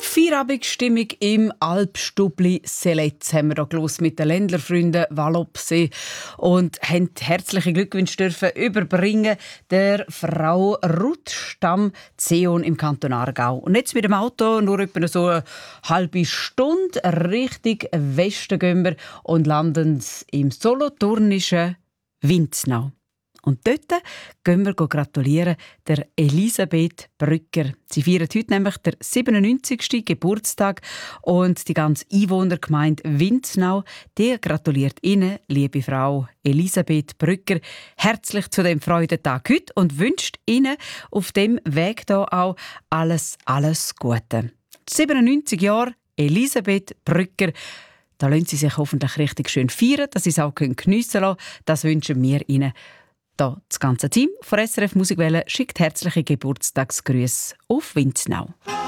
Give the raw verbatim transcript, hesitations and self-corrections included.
Feierabendstimmung im Alpstubli Seletz haben wir hier los mit den Ländlerfreunden Wallopsee und haben herzliche Glückwünsche dürfen überbringen der Frau Ruth Stamm Zeon im Kanton Aargau. Und jetzt mit dem Auto nur etwa so eine halbe Stunde Richtung Westen gehen wir und landen im solothurnischen Winznau. Und dort gehen wir gratulieren der Elisabeth Brücker. Sie feiert heute nämlich den siebenundneunzigsten Geburtstag und die ganze Einwohnergemeinde Winznau, die gratuliert Ihnen, liebe Frau Elisabeth Brücker, herzlich zu dem Freudentag heute und wünscht Ihnen auf dem Weg hier auch alles, alles Gute. siebenundneunzig Jahre Elisabeth Brücker. Da lassen Sie sich hoffentlich richtig schön feiern, dass Sie es auch geniessen lassen. Das wünschen wir Ihnen. Da das ganze Team von S R F Musikwelle schickt herzliche Geburtstagsgrüße auf Winznau.